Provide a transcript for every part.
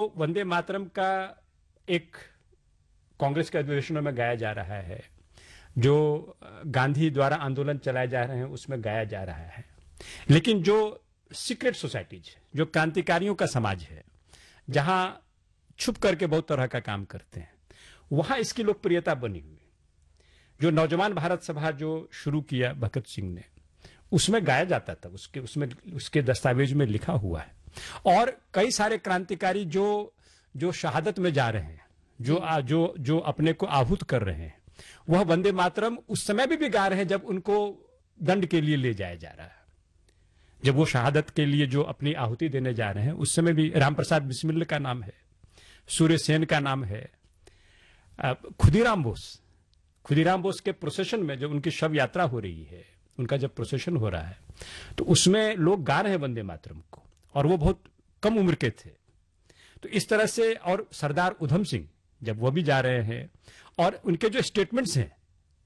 वंदे मातरम का एक कांग्रेस के अधिवेशनों में गाया जा रहा है, जो गांधी द्वारा आंदोलन चलाए जा रहे हैं उसमें गाया जा रहा है, लेकिन जो सीक्रेट सोसाइटीज, जो क्रांतिकारियों का समाज है, जहां छुप करके बहुत तरह का काम करते हैं, वहां इसकी लोकप्रियता बनी हुई। जो नौजवान भारत सभा जो शुरू किया भगत सिंह ने, उसमें गाया जाता था, उसके दस्तावेज में लिखा हुआ है। और कई सारे क्रांतिकारी जो शहादत में जा रहे हैं, जो अपने को आहूत कर रहे हैं, वह वंदे मातरम उस समय भी गा रहे हैं जब उनको दंड के लिए ले जाया जा रहा है। जब वो शहादत के लिए जो अपनी आहुति देने जा रहे हैं, उस समय भी राम प्रसाद बिस्मिल का नाम है, सूर्य सेन का नाम है, खुदीराम बोस के प्रोसेशन में जब उनकी शव यात्रा हो रही है, उनका जब प्रोसेशन हो रहा है, तो उसमें लोग गा रहे हैं वंदे मातरम को, और वो बहुत कम उम्र के थे। तो इस तरह से, और सरदार उधम सिंह जब वो भी जा रहे हैं, और उनके जो स्टेटमेंट्स हैं,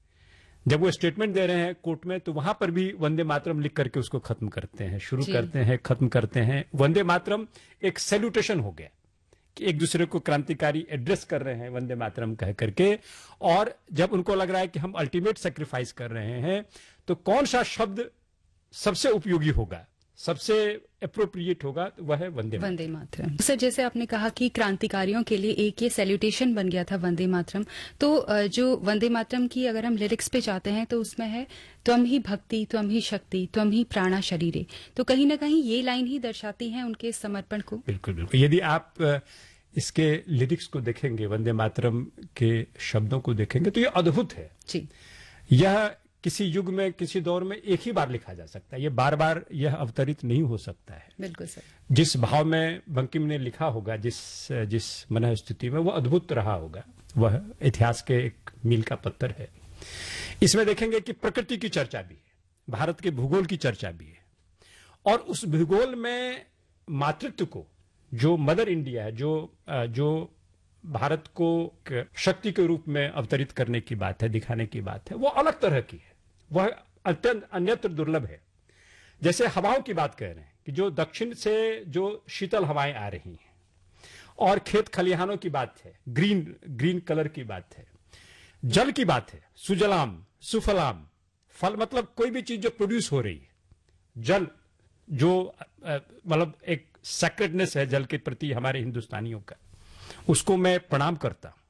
जब वो स्टेटमेंट दे रहे हैं कोर्ट में, तो वहां पर भी वंदे मातरम लिख करके उसको खत्म करते हैं, शुरू करते हैं, खत्म करते हैं। वंदे मातरम एक सैल्यूटेशन हो गया कि एक दूसरे को क्रांतिकारी एड्रेस कर रहे हैं वंदे मातरम कह करके। और जब उनको लग रहा है कि हम अल्टीमेट सेक्रीफाइस कर रहे हैं, तो कौन सा शब्द सबसे उपयोगी होगा, सबसे अप्रोप्रिएट होगा, तो वह है वंदे मातरम। सर, जैसे आपने कहा कि क्रांतिकारियों के लिए एक ये सैल्यूटेशन बन गया था वंदे मातरम, तो जो वंदे मातरम की अगर हम लिरिक्स पे जाते हैं तो उसमें है त्वम ही भक्ति, त्वम ही शक्ति, त्वम ही प्राणा शरीरे। तो कहीं ना कहीं ये लाइन ही दर्शाती है उनके समर्पण को। बिल्कुल बिल्कुल। यदि आप इसके लिरिक्स को देखेंगे, वंदे मातरम के शब्दों को देखेंगे, तो ये अद्भुत है जी। यह किसी युग में, किसी दौर में एक ही बार लिखा जा सकता है, ये बार बार यह अवतरित नहीं हो सकता है। बिल्कुल सर। जिस भाव में बंकिम ने लिखा होगा, जिस मन स्थिति में, वह अद्भुत रहा होगा, वह इतिहास के एक मील का पत्थर है। इसमें देखेंगे कि प्रकृति की चर्चा भी है, भारत के भूगोल की चर्चा भी है, और उस भूगोल में मातृत्व को, जो मदर इंडिया है, जो भारत को शक्ति के रूप में अवतरित करने की बात है, दिखाने की बात है, वो अलग तरह की है, वह अत्यंत अन्यत्र दुर्लभ है। जैसे हवाओं की बात कह रहे हैं कि जो दक्षिण से जो शीतल हवाएं आ रही हैं, और खेत खलिहानों की बात है, ग्रीन कलर की बात है, जल की बात है, सुजलाम सुफलाम, फल मतलब कोई भी चीज जो प्रोड्यूस हो रही है, जल जो मतलब एक सेक्रेडनेस है जल के प्रति हमारे हिंदुस्तानियों का, उसको मैं प्रणाम करता हूं।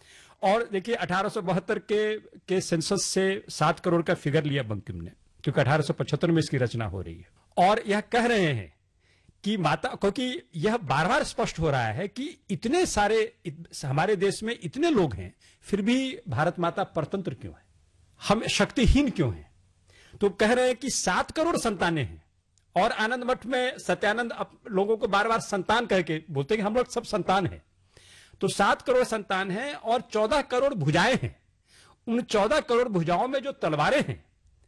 और देखिए 1872 के सेंसस से 7 करोड़ का फिगर लिया बंकिम ने, क्योंकि 1875 में इसकी रचना हो रही है, और यह कह रहे हैं कि माता, क्योंकि यह बार बार स्पष्ट हो रहा है कि इतने सारे हमारे देश में इतने लोग हैं, फिर भी भारत माता परतंत्र क्यों है, हम शक्तिहीन क्यों हैं। तो कह रहे हैं कि 7 करोड़ संतानें हैं, और आनंद मठ में सत्यानंद लोगों को बार बार संतान कह के बोलते हैं कि हम लोग सब संतान हैं। तो 7 करोड़ संतान हैं और 14 करोड़ भुजाएं हैं। उन 14 करोड़ भुजाओं में जो तलवारें हैं,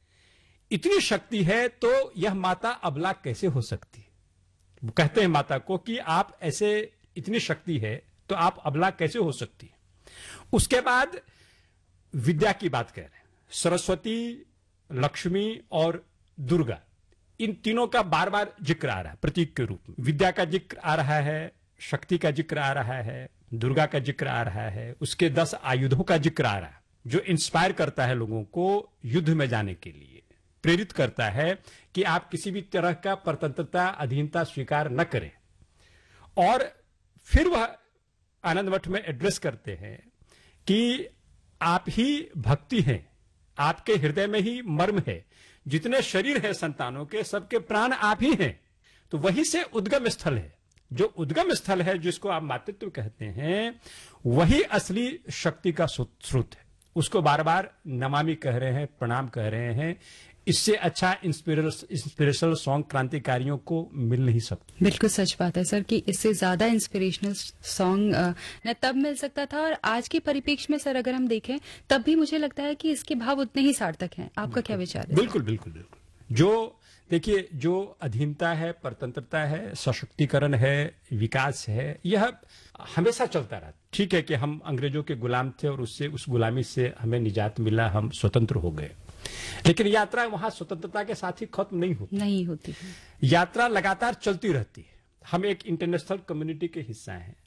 इतनी शक्ति है, तो यह माता अबला कैसे हो सकती है। वो कहते हैं माता को कि आप ऐसे, इतनी शक्ति है तो आप अबला कैसे हो सकती है। उसके बाद विद्या की बात कह रहे हैं, सरस्वती, लक्ष्मी और दुर्गा, इन तीनों का बार बार जिक्र आ रहा है प्रतीक के रूप में। विद्या का जिक्र आ रहा है, शक्ति का जिक्र आ रहा है, दुर्गा का जिक्र आ रहा है, उसके 10 आयुधों का जिक्र आ रहा है, जो इंस्पायर करता है लोगों को युद्ध में जाने के लिए, प्रेरित करता है कि आप किसी भी तरह का परतंत्रता, अधीनता स्वीकार न करें। और फिर वह आनंद मठ में एड्रेस करते हैं कि आप ही भक्ति हैं, आपके हृदय में ही मर्म है, जितने शरीर है संतानों के, सबके प्राण आप ही हैं। तो वहीं से उद्गम स्थल है, जो उद्गम स्थल है, जिसको आप मातृत्व कहते हैं, वही असली शक्ति का स्रोत है। उसको बार बार नमामि कह रहे हैं, प्रणाम कह रहे हैं। इससे अच्छा इंस्पिरेशनल सॉन्ग क्रांतिकारियों को मिल नहीं सकता। बिल्कुल सच बात है सर, कि इससे ज्यादा इंस्पिरेशनल सॉन्ग न तब मिल सकता था, और आज के परिप्रेक्ष्य में सर अगर हम देखें, तब भी मुझे लगता है कि इसके भाव उतने ही सार्थक हैं। आपका क्या विचार है? बिल्कुल बिल्कुल बिल्कुल। जो देखिए, जो अधीनता है, परतंत्रता है, सशक्तिकरण है, विकास है, यह हमेशा चलता रहा। ठीक है कि हम अंग्रेजों के गुलाम थे और उससे, उस गुलामी से हमें निजात मिला, हम स्वतंत्र हो गए, लेकिन यात्रा वहां स्वतंत्रता के साथ ही खत्म नहीं होती है। यात्रा लगातार चलती रहती है। हम एक इंटरनेशनल कम्युनिटी के हिस्सा हैं,